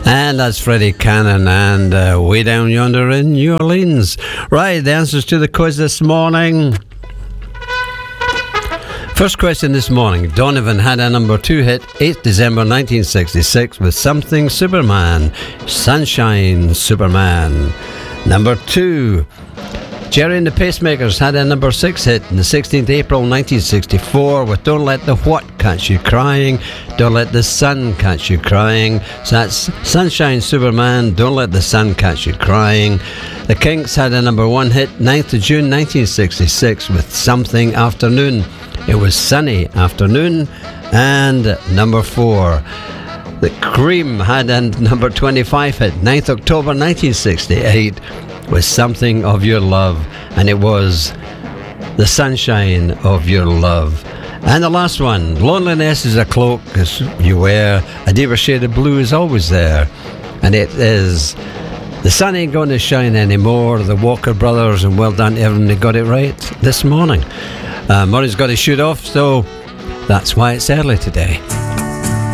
And that's Freddie Cannon and Way Down Yonder in New Orleans. Right, the answers to the quiz this morning. First question this morning. Donovan had a number 2 hit 8th December 1966 with Something Superman, Sunshine Superman. Number 2. Jerry and the Pacemakers had a number 6 hit on the 16th April 1964 with Don't Let the What Catch You Crying, Don't Let the Sun Catch You Crying. So that's Sunshine Superman, Don't Let the Sun Catch You Crying. The Kinks had a number 1 hit 9th of June 1966 with Something Afternoon. It was Sunny Afternoon. And number 4. The Cream had a number 25 hit 9th October 1968 with Something of Your Love, and it was The Sunshine of Your Love. And the last one, Loneliness is a Cloak as you wear, a deeper shade of blue is always there, and it is The Sun Ain't Gonna Shine Anymore, the Walker Brothers, and well done to everyone who got it right this morning. Murray's got to shoot off, so that's why it's early today.